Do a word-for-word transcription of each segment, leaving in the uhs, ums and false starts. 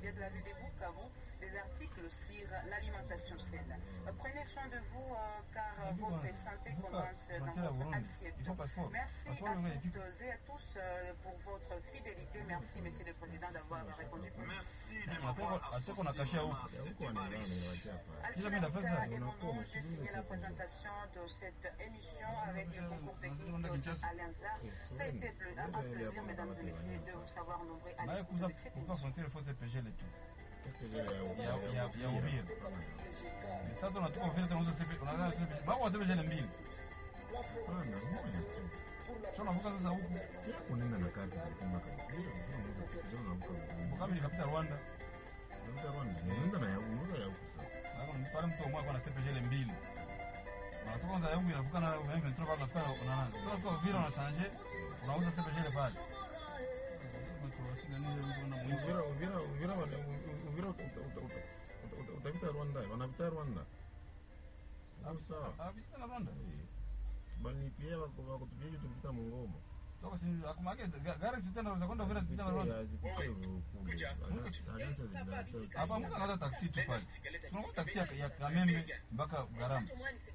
médias de la ville de Bukavu, des articles sur l'alimentation saine. Prenez soin de vous car votre santé commence dans votre assiette. Merci à toutes et à tous pour votre fidélité. Merci, Monsieur le Président, d'avoir répondu. Merci de m'avoir associé. Altina et mon nom, j'ai signé la présentation de cette émission avec le concours technique d'Alianza. Ça a été un plaisir, mesdames et messieurs, de vous savoir nombreux à l'écoute de cette émission. ya Uvira. Sasa tunatoka Uvira tunauza sepe, unaanza sepe. Bako sepe jana mbili. Hapana, moja tu. Tunavuka sasa huku. Sio kunenda na kadi kama kawaida. Unauza sepe jana huko. Kama nikapita Rwanda. Unapita Rwanda. Unaenda na yangu, unauza ya huko sasa. Hapo ni pale mtu mmoja ana sepe jana mbili. Na tuko kwanza yangu inavuka na yangu inatoka kwa kwa unaona. Sasa kwa Uvira na change, unauza sepe jana pale. Uvira Uvira Uvira Uvira utapita Rwanda, wanapita Rwanda. Hapo sawa. Hapita na Rwanda. Bali pia wako kutupia tupita Mungoma. Toka si akumake gari zipita na kwenda Uvira zipita na Rwanda. Zipita huko. Hapa mtu anataka taksi tu pale. Tunaona taksi ya Kamembe mpaka Garama.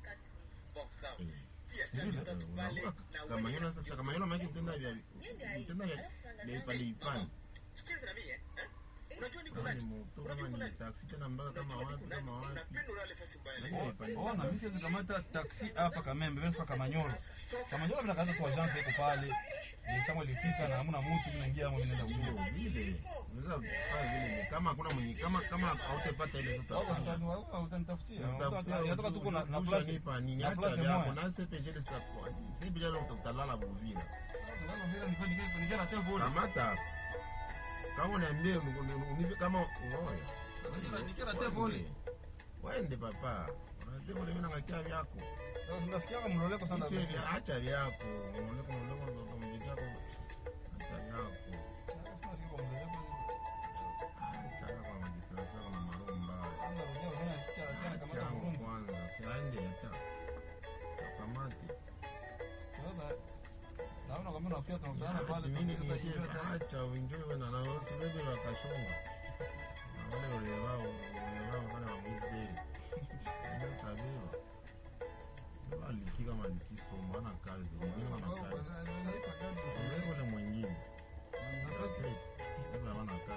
Kama yona sasa kama yona maki mtenda vya mtenda vya ni pale ipani. Sicheze na mimi eh? Unajua niko nani? Unajua ni taksi tena mpaka kama wapi kama wapi. Napenda ule fasi mbaya. Ona mimi siwezi kamata taksi hapa Kamembe mpaka Kamanyoro. Kamanyoro bila kaza tu agence iko pale. Ni Samuel Fisa na hamna mtu mwingine hapo nenda huko vile. Unaweza kufanya vile kama hakuna mwenye kama kama hautapata ile zote. Au utanitafutia. Unataka tuko na na place nipa nini hata yako na C P G le support. C P G le utalala Buvira. Ndio Buvira ni kwani kile ni jana chako. Kamata. Kama uniambie unipe kama ngoja. Unajua nikira tefoli. Waende papa. Unataka mimi na ngakia vyako. Sasa tunafikia kama mloleko sana. Sio acha vyako. Mloleko mloleko kwa mjiki yako. Acha vyako. Sasa sio mloleko. Acha kwa magistrate kama maromba. Ndio unajua unasikia tena kama kama kwanza. Siende hata. Kamati. Sasa naona kama unafikia tunakutana pale. Nini ni acha uenjoy na na watu wengi wakashonga.